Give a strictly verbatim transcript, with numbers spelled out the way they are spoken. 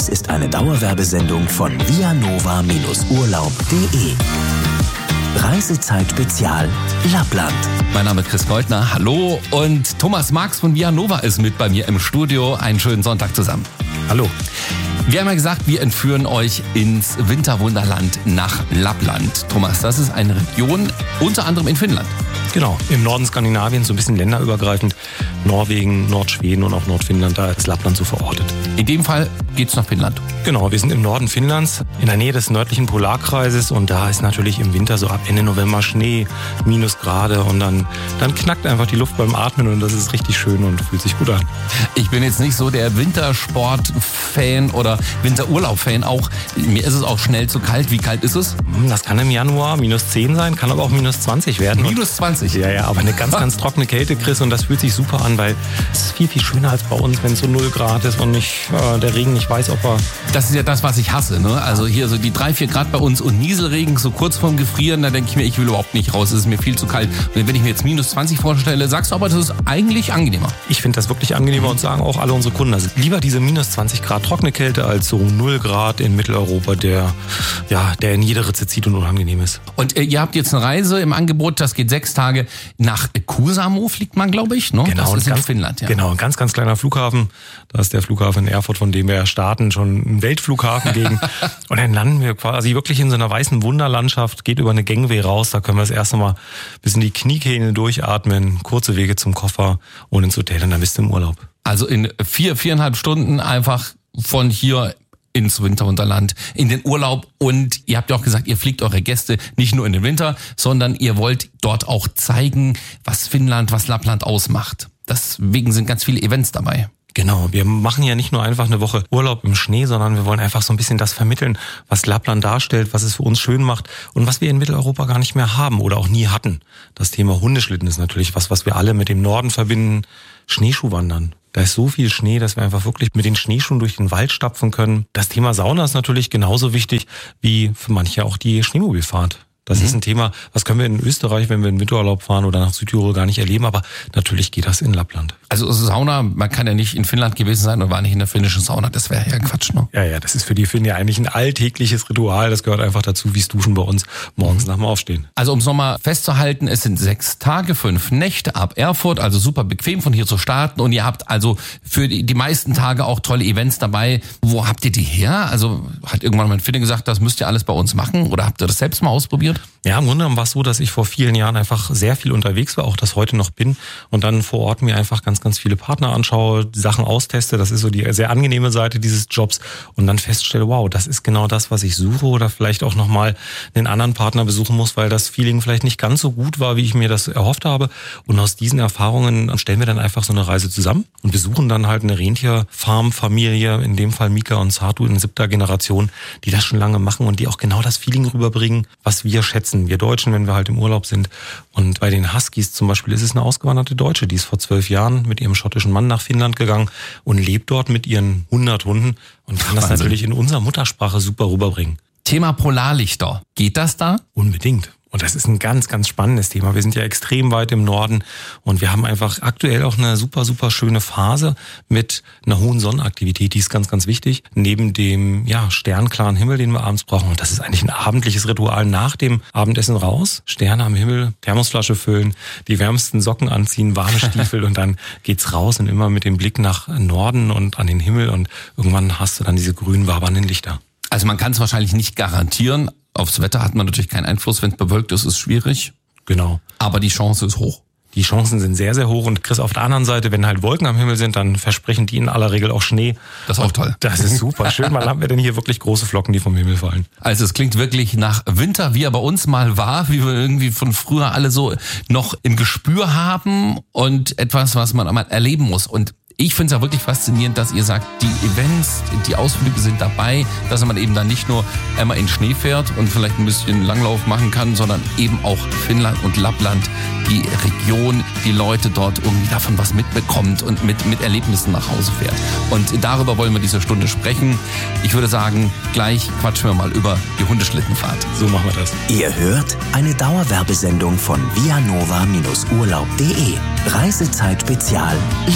Dies ist eine Dauerwerbesendung von vianova Urlaub punkt de. Reisezeit Spezial Lappland. Mein Name ist Chris Goldner, hallo, und Thomas Marx von vianova ist mit bei mir im Studio. Einen schönen Sonntag zusammen. Hallo. Wir haben ja gesagt, wir entführen euch ins Winterwunderland nach Lappland. Thomas, das ist eine Region, unter anderem in Finnland. Genau, im Norden Skandinaviens, so ein bisschen länderübergreifend. Norwegen, Nordschweden und auch Nordfinnland, da ist Lappland so verortet. In dem Fall geht's nach Finnland. Genau, wir sind im Norden Finnlands, in der Nähe des nördlichen Polarkreises, und da ist natürlich im Winter so ab Ende November Schnee, Minusgrade, und dann, dann knackt einfach die Luft beim Atmen und das ist richtig schön und fühlt sich gut an. Ich bin jetzt nicht so der Wintersport-Fan oder Winterurlaub-Fan auch. Mir ist es auch schnell zu kalt. Wie kalt ist es? Das kann im Januar minus zehn sein, kann aber auch minus zwanzig werden. Minus zwanzig? Ja, ja, aber eine ganz, ganz trockene Kälte, Chris, und das fühlt sich super an, weil es ist viel, viel schöner als bei uns, wenn es so null Grad ist und nicht, äh, der Regen nicht weiß, ob er... Das ist ja das, was ich hasse, ne? Also hier so die drei, vier Grad bei uns und Nieselregen so kurz vorm Gefrieren, da denke ich mir, ich will überhaupt nicht raus, es ist mir viel zu kalt. Und wenn ich mir jetzt minus zwanzig vorstelle, sagst du aber, das ist eigentlich angenehmer. Ich finde das wirklich angenehmer und sagen auch alle unsere Kunden, also lieber diese minus zwanzig Grad trockene Kälte als so null Grad in Mitteleuropa, der, ja, der in jede Ritze zieht und unangenehm ist. Und äh, ihr habt jetzt eine Reise im Angebot, das geht sechs Tage nach Kuusamo, fliegt man, glaube ich, ne? Genau, das ist in ganz, Finnland, ja. Genau, ein ganz, ganz kleiner Flughafen. Da ist der Flughafen in Erfurt, von dem wir starten, schon ein Weltflughafen gegen. Und dann landen wir quasi wirklich in so einer weißen Wunderlandschaft, geht über eine Gangway raus, da können wir das erste Mal bis in die Kniekehlen durchatmen, kurze Wege zum Koffer und ins Hotel, und dann bist du im Urlaub. Also in vier, viereinhalb Stunden einfach von hier ins Winterwunderland, in den Urlaub. Und ihr habt ja auch gesagt, ihr fliegt eure Gäste nicht nur in den Winter, sondern ihr wollt dort auch zeigen, was Finnland, was Lappland ausmacht. Deswegen sind ganz viele Events dabei. Genau, wir machen ja nicht nur einfach eine Woche Urlaub im Schnee, sondern wir wollen einfach so ein bisschen das vermitteln, was Lappland darstellt, was es für uns schön macht und was wir in Mitteleuropa gar nicht mehr haben oder auch nie hatten. Das Thema Hundeschlitten ist natürlich was, was wir alle mit dem Norden verbinden. Schneeschuhwandern. Da ist so viel Schnee, dass wir einfach wirklich mit den Schneeschuhen durch den Wald stapfen können. Das Thema Sauna ist natürlich genauso wichtig wie für manche auch die Schneemobilfahrt. Das mhm. ist ein Thema, was können wir in Österreich, wenn wir in Winterurlaub fahren oder nach Südtirol, gar nicht erleben, aber natürlich geht das in Lappland. Also Sauna, man kann ja nicht in Finnland gewesen sein und war nicht in der finnischen Sauna, das wäre ja Quatsch, ne? Ja, ja, das ist für die Finnen ja eigentlich ein alltägliches Ritual, das gehört einfach dazu, wie es Duschen bei uns morgens mhm. nach dem Aufstehen. Also um es nochmal festzuhalten, es sind sechs Tage, fünf Nächte ab Erfurt, also super bequem von hier zu starten, und ihr habt also für die, die meisten Tage auch tolle Events dabei. Wo habt ihr die her? Also hat irgendwann mein Finne gesagt, das müsst ihr alles bei uns machen, oder habt ihr das selbst mal ausprobiert? Ja, im Grunde genommen war es so, dass ich vor vielen Jahren einfach sehr viel unterwegs war, auch das heute noch bin, und dann vor Ort mir einfach ganz, ganz viele Partner anschaue, Sachen austeste. Das ist so die sehr angenehme Seite dieses Jobs, und dann feststelle, wow, das ist genau das, was ich suche, oder vielleicht auch nochmal einen anderen Partner besuchen muss, weil das Feeling vielleicht nicht ganz so gut war, wie ich mir das erhofft habe. Und aus diesen Erfahrungen stellen wir dann einfach so eine Reise zusammen und besuchen dann halt eine Rentierfarm-Familie, in dem Fall Mika und Satu in siebter Generation, die das schon lange machen und die auch genau das Feeling rüberbringen, was wir schätzen, wir Deutschen, wenn wir halt im Urlaub sind. Und bei den Huskies zum Beispiel ist es eine ausgewanderte Deutsche, die ist vor zwölf Jahren mit ihrem schottischen Mann nach Finnland gegangen und lebt dort mit ihren hundert Hunden und kann das natürlich in unserer Muttersprache super rüberbringen. Thema Polarlichter, geht das da? Unbedingt. Und das ist ein ganz, ganz spannendes Thema. Wir sind ja extrem weit im Norden und wir haben einfach aktuell auch eine super, super schöne Phase mit einer hohen Sonnenaktivität. Die ist ganz, ganz wichtig. Neben dem, ja, sternklaren Himmel, den wir abends brauchen. Und das ist eigentlich ein abendliches Ritual nach dem Abendessen raus. Sterne am Himmel, Thermosflasche füllen, die wärmsten Socken anziehen, warme Stiefel und dann geht's raus und immer mit dem Blick nach Norden und an den Himmel, und irgendwann hast du dann diese grün wabernden Lichter. Also man kann es wahrscheinlich nicht garantieren. Aufs Wetter hat man natürlich keinen Einfluss. Wenn es bewölkt ist, ist es schwierig. Genau. Aber die Chance ist hoch. Die Chancen sind sehr, sehr hoch. Und Chris, auf der anderen Seite, wenn halt Wolken am Himmel sind, dann versprechen die in aller Regel auch Schnee. Das ist auch toll. Das ist super schön. Wann haben wir denn hier wirklich große Flocken, die vom Himmel fallen? Also es klingt wirklich nach Winter, wie er bei uns mal war, wie wir irgendwie von früher alle so noch im Gespür haben, und etwas, was man einmal erleben muss. Und ich finde es ja wirklich faszinierend, dass ihr sagt, die Events, die Ausflüge sind dabei, dass man eben dann nicht nur einmal in Schnee fährt und vielleicht ein bisschen Langlauf machen kann, sondern eben auch Finnland und Lappland, die Region, die Leute dort irgendwie davon was mitbekommt und mit, mit Erlebnissen nach Hause fährt. Und darüber wollen wir diese Stunde sprechen. Ich würde sagen, gleich quatschen wir mal über die Hundeschlittenfahrt. So machen wir das. Ihr hört eine Dauerwerbesendung von vianova Urlaub punkt de. Reisezeit Spezial